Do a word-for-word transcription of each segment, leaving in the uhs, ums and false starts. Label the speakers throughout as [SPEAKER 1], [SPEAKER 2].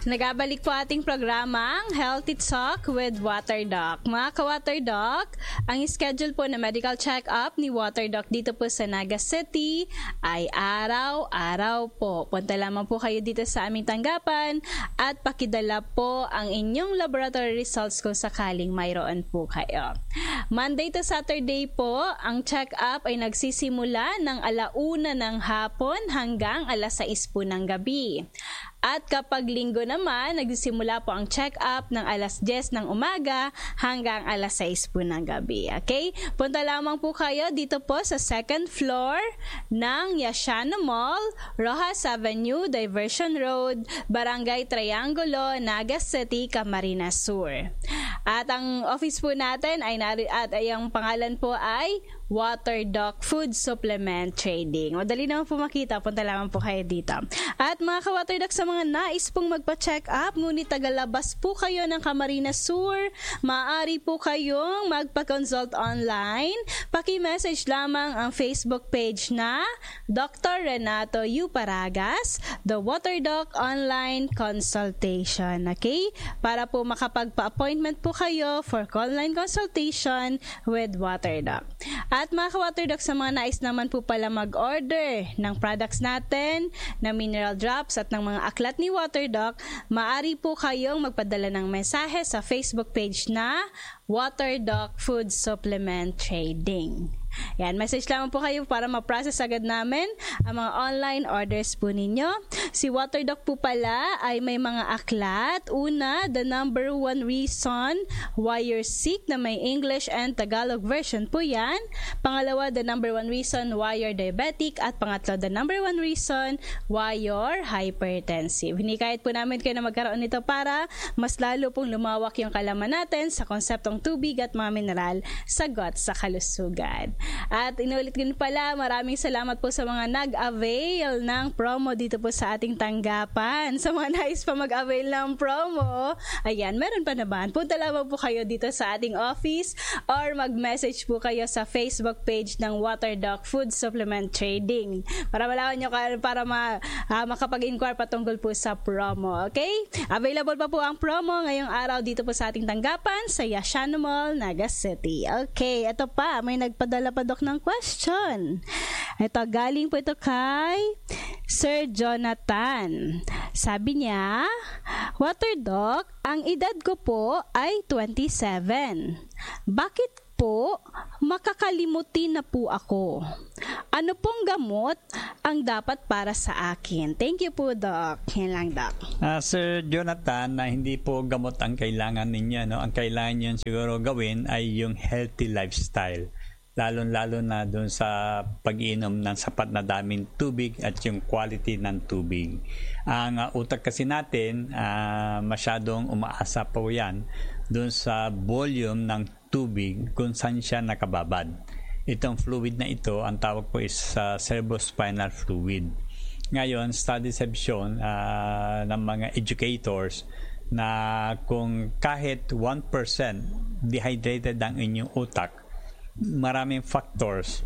[SPEAKER 1] Nagabalik po ating programang Healthy Talk with WaterDoc. Mga ka-WaterDoc, ang schedule po na medical check-up ni WaterDoc dito po sa Naga City ay araw-araw po. Punta lamang po kayo dito sa aming tanggapan at pakidala po ang inyong laboratory results kung sakaling mayroon po kayo. Monday to Saturday po, ang check-up ay nagsisimula ng alauna ng hapon hanggang alas sais po ng gabi. At kapag linggo naman, nagsisimula po ang check-up ng alas diyes ng umaga hanggang alas sais po ng gabi. Okay? Punta lamang po kayo dito po sa second floor ng Yashano Mall, Rojas Avenue, Diversion Road, Barangay Triangulo, Naga City, Camarines Sur. At ang office po natin ay nari- at ay ang pangalan po ay WaterDoc Food Supplement Trading. Madali naman po makita, punta lamang po kayo dito. At mga ka-WaterDoc, sa mga nais pong magpa-check up, ngunit tagalabas po kayo ng Camarines Sur, maaari po kayong magpa-consult online. Paki-message lamang ang Facebook page na Doctor Renato U. Paragas, The WaterDoc Online Consultation. Okay? Para po makapagpa-appointment po kayo for online consultation with WaterDoc. At mga ka-WaterDoc, sa mga nais naman po pala mag-order ng products natin, na mineral drops at ng mga aklat ni WaterDoc, maaari po kayong magpadala ng mensahe sa Facebook page na WaterDoc Food Supplement Trading. Yan, message lamang po kayo para ma-process agad namin ang mga online orders po ninyo. Si WaterDoc po pala ay may mga aklat. Una, the number one reason why you're sick, na may English and Tagalog version po yan. Pangalawa, the number one reason why you're diabetic. At pangatlo, the number one reason why you're hypertensive. Hinikayat po namin kayo na magkaroon nito para mas lalo pong lumawak yung kalaman natin sa konseptong tubig at mga mineral, sagot sa kalusugan. At inulit ko pala, maraming salamat po sa mga nag-avail ng promo dito po sa ating tanggapan. Sa mga nais pa mag-avail ng promo, ayan, meron pa naman. Punta lamang po kayo dito sa ating office or mag-message po kayo sa Facebook page ng WaterDoc Food Supplement Trading para malaman nyo, para ma, uh, makapag-inquire patungkol po sa promo. Okay? Available pa po ang promo ngayong araw dito po sa ating tanggapan sa Yashano Mall, Naga City. Okay, ito pa, may nagpadala pa Dok ng question. Ito, galing po ito kay Sir Jonathan. Sabi niya, WaterDoc, ang edad ko po ay twenty-seven. Bakit po makakalimutin na po ako? Ano pong gamot ang dapat para sa akin? Thank you po, Doc. Yan lang, Doc.
[SPEAKER 2] Uh, Sir Jonathan, na hindi po gamot ang kailangan ninyo. No? Ang kailangan nyo siguro gawin ay yung healthy lifestyle. Lalo-lalo na doon sa pag-inom ng sapat na daming tubig at yung quality ng tubig. Ang uh, utak kasi natin, uh, masyadong umaasa po yan doon sa volume ng tubig kung saan siya nakababad. Itong fluid na ito, ang tawag po is uh, cerebrospinal fluid. Ngayon, studies have shown uh, ng mga educators na kung kahit one percent dehydrated ang inyong utak, maraming factors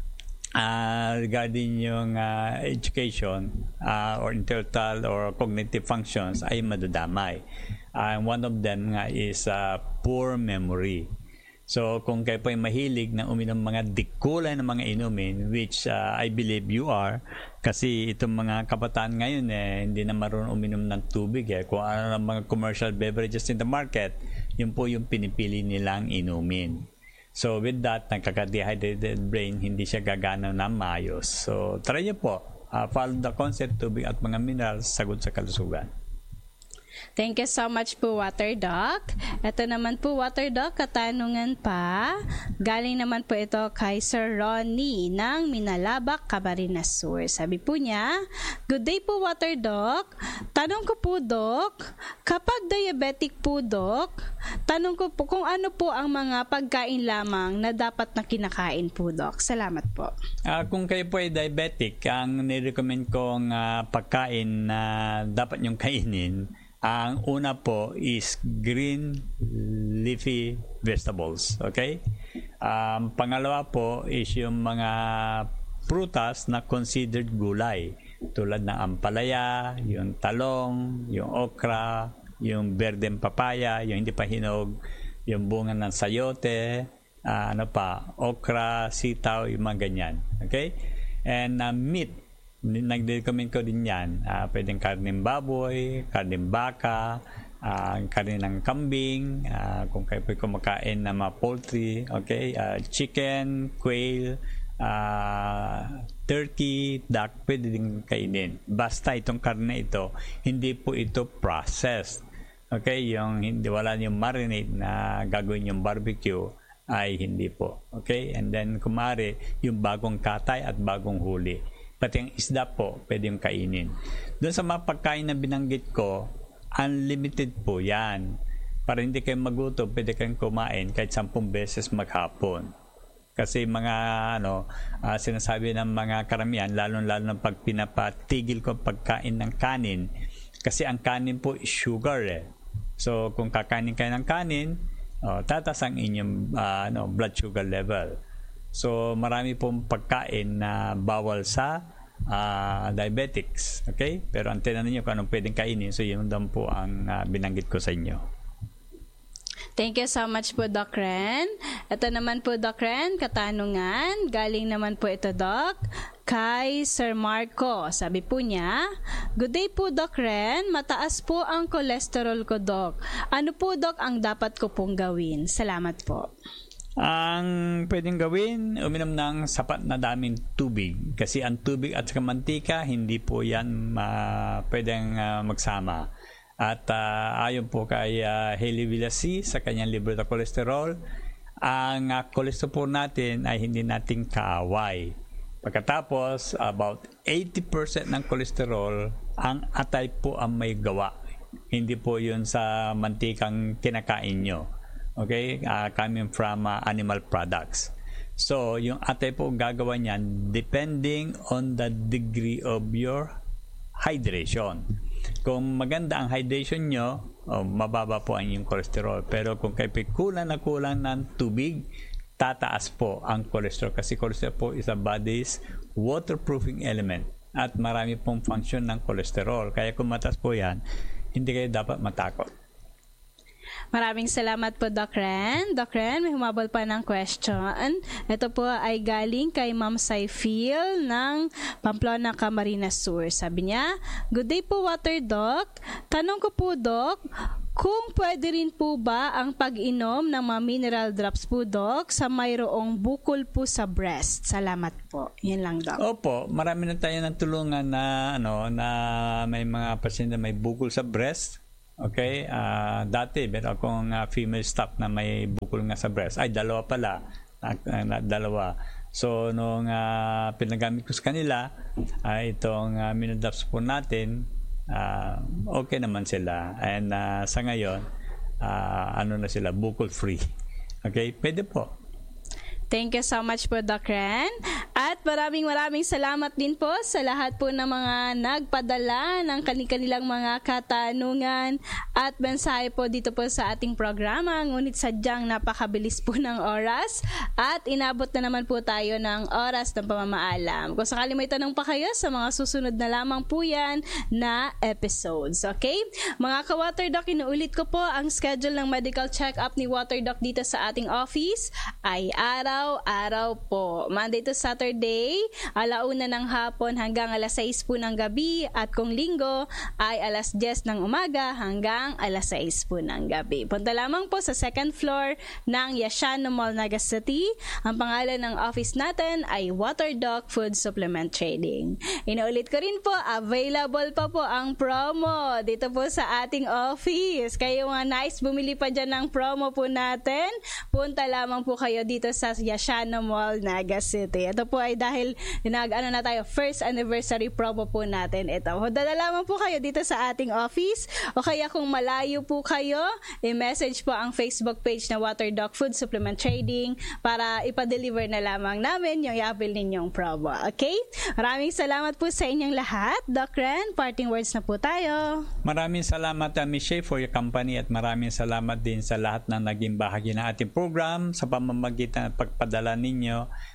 [SPEAKER 2] uh, regarding yung uh, education uh, or intellectual or cognitive functions ay madadamay. And uh, one of them nga is uh, poor memory. So kung kayo po ay mahilig na uminom mga dikulay na mga inumin, which uh, I believe you are, kasi itong mga kabataan ngayon eh, hindi na marunong uminom ng tubig eh. Kung ano ng mga commercial beverages in the market, yun po yung pinipili nilang inumin. So with that, nagkaka-dehydrated brain, hindi siya gagana na maayos. So try nyo po, uh, follow the concept, tubig at mga minerals, sagot sa kalusugan.
[SPEAKER 1] Thank you so much po, WaterDoc. Ito naman po, WaterDoc, katanungan pa. Galing naman po ito kay Sir Ronnie ng Minalabak, Camarines Sur. Sabi po niya, good day po, WaterDoc. Tanong ko po, Doc, kapag diabetic po, Doc, tanong ko po kung ano po ang mga pagkain lamang na dapat na kinakain po, Doc. Salamat po.
[SPEAKER 2] Uh, kung kayo po ay diabetic, ang nirecommend kong uh, pagkain na dapat nyong kainin, ang una po is green leafy vegetables. Okay? Um, pangalawa po is yung mga prutas na considered gulay. tulad ng ampalaya, yung talong, yung okra, yung berdeng papaya, yung hindi pa hinog, yung bunga ng sayote, uh, ano pa, okra, sitaw, yung mga ganyan. Okay? And uh, meat, nag-recommend ko din yan. Uh, pwedeng karneng baboy, karneng baka, uh, karne ng kambing, uh, kung kayo pwede kumakain ng mga poultry, okay? Uh, chicken, quail, uh, turkey, duck, pwede din kainin. Basta itong karne ito, hindi po ito processed. Okay? Yung hindi, wala yung marinade na gagawin yung barbecue, ay hindi po. Okay? And then, kumari, yung bagong katay at bagong huli. Pati ang isda po, pwede yung kainin. Doon sa mga pagkain na binanggit ko, unlimited po yan. Para hindi kayo magutom, pwede kayong kumain kahit sampung beses maghapon. Kasi mga ano, uh, sinasabi ng mga karamihan, lalo-lalo ng pag pinapatigil ko pagkain ng kanin, kasi ang kanin po is sugar eh. So kung kakainin kayo ng kanin, oh, tatas ang inyong uh, ano, blood sugar level. So marami pong pagkain na bawal sa uh, diabetics. Okay? Pero ang tinanong niyo kung anong pwedeng kainin, so yun lang po ang uh, binanggit ko sa inyo.
[SPEAKER 1] Thank you so much po, Doc Ren. Ito naman po, Doc Ren, katanungan. Galing naman po ito, Doc, kay Sir Marco. Sabi po niya, good day po, Doc Ren. Mataas po ang cholesterol ko, Doc. Ano po, Doc, ang dapat ko pong gawin? Salamat po.
[SPEAKER 2] Ang pwedeng gawin, uminom ng sapat na daming tubig. Kasi ang tubig at saka mantika, hindi po yan uh, pwedeng uh, magsama. At uh, ayon po kay uh, Hailey Villasi sa kanyang libro na Cholesterol, ang uh, cholesterol natin ay hindi nating kaaway. Pagkatapos, about eighty percent ng cholesterol, ang atay po ang may gawa. Hindi po yun sa mantikang kinakain nyo. Okay? Uh, coming from uh, animal products. So, yung atay po gagawa niyan depending on the degree of your hydration. Kung maganda ang hydration nyo, oh, mababa po ang yung cholesterol. Pero kung kayo kulang na kulang ng tubig, tataas po ang cholesterol. Kasi cholesterol po is a body's waterproofing element. At marami pong function ng cholesterol. Kaya kung mataas po yan, hindi kayo dapat matakot.
[SPEAKER 1] Maraming salamat po, Doc Ren. Doc Ren, may humabol pa ng question. Ito po ay galing kay Ma'am Saifil ng Pamplona, Camarines Sur. Sabi niya, good day po, Water Doc. Tanong ko po, Doc, kung pwede rin po ba ang pag-inom ng mga mineral drops po, Doc, sa mayroong bukol po sa breast? Salamat po. Yan lang, Doc.
[SPEAKER 2] Opo, marami na tayo ng tulungan na, ano, na may mga pasyente may bukol sa breast. Okay, uh, dati meron akong uh, female staff na may bukol nga sa breast. Ay, dalawa pala. Uh, dalawa. So, nung uh, pinagamit ko sa kanila, uh, itong uh, minadaps po natin, uh, okay naman sila. And uh, sa ngayon, uh, ano na sila, bukol free. Okay, pwede po.
[SPEAKER 1] Thank you so much po, Doc Ren. At maraming maraming salamat din po sa lahat po ng mga nagpadala ng kanilang mga katanungan at mensahe po dito po sa ating programa. Ngunit sadyang napakabilis po ng oras at inabot na naman po tayo ng oras ng pamamaalam. Kung sakali may tanong pa kayo, sa mga susunod na lamang po yan na episodes. Okay? Mga ka-Water Doc, inuulit ko po ang schedule ng medical check-up ni Water Doc dito sa ating office ay araw araw po. Monday to Saturday, alauna ng hapon hanggang alas sais po ng gabi at kung linggo ay alas diyes ng umaga hanggang alas sais po ng gabi. Punta lamang po sa second floor ng Yashano Mall, Naga City. Ang pangalan ng office natin ay Water Doc Food Supplement Trading. Inuulit ko rin po, available pa po ang promo dito po sa ating office. Kayo mga nice bumili pa dyan ng promo po natin, punta lamang po kayo dito sa Yashano Mall, Naga City. Ito po ay dahil nag-ano na tayo, first anniversary promo po natin ito. Dala lamang po kayo dito sa ating office o kaya kung malayo po kayo, i-message po ang Facebook page na Water Doc Food Supplement Trading para ipa-deliver na lamang namin yung i-avail ninyong promo. Okay? Maraming salamat po sa inyong lahat. Doc Ren, parting words na po tayo.
[SPEAKER 2] Maraming salamat, uh, Miss Shea, for your company at maraming salamat din sa lahat na naging bahagi ng ating program sa pamamagitan at pagpadala ninyo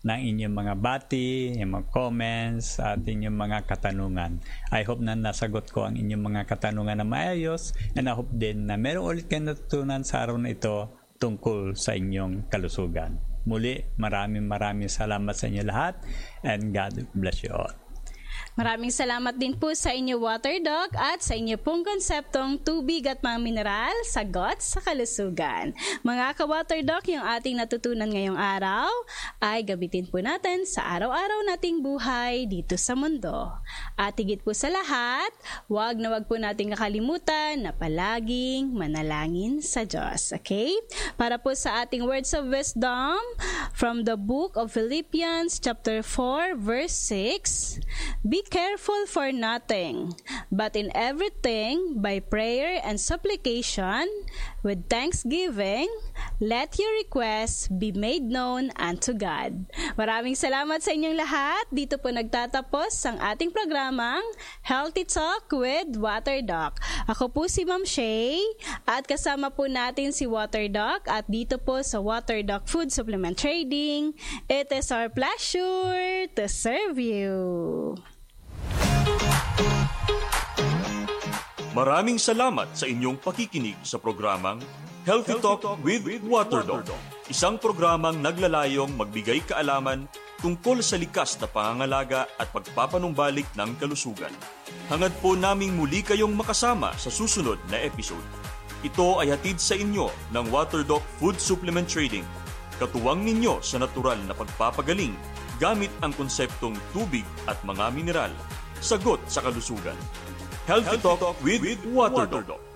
[SPEAKER 2] ng inyong mga bati, yung mga comments, at inyong mga katanungan. I hope na nasagot ko ang inyong mga katanungan na maayos, and I hope din na meron ulit kayo natutunan sa araw na ito tungkol sa inyong kalusugan. Muli, maraming maraming salamat sa inyo lahat, and God bless you all.
[SPEAKER 1] Maraming salamat din po sa inyo, Water Doc, at sa inyo pong konseptong tubig at mga mineral, sagot sa kalusugan. Mga ka-Water Doc, yung ating natutunan ngayong araw ay gamitin po natin sa araw-araw nating buhay dito sa mundo. At higit po sa lahat, wag na wag po nating kakalimutan na palaging manalangin sa Diyos. Okay? Para po sa ating words of wisdom from the book of Philippians chapter four verse six, be careful for nothing, but in everything, by prayer and supplication, with thanksgiving, let your requests be made known unto God. Maraming salamat sa inyong lahat. Dito po nagtatapos ang ating programang Healthy Talk with Water Doc. Ako po si Ma'am Shay, at kasama po natin si Water Doc, at dito po sa Water Doc Food Supplement Trading, it is our pleasure to serve you.
[SPEAKER 3] Maraming salamat sa inyong pakikinig sa programang Healthy Talk with Water Doc. Isang programang naglalayong magbigay kaalaman tungkol sa likas na pangangalaga at pagpapanumbalik ng kalusugan. Hangad po naming muli kayong makasama sa susunod na episode. Ito ay hatid sa inyo ng Water Doc Food Supplement Trading. Katuwang ninyo sa natural na pagpapagaling gamit ang konseptong tubig at mga mineral. Sagot sa kalusugan. Healthy Talk with Water Doc.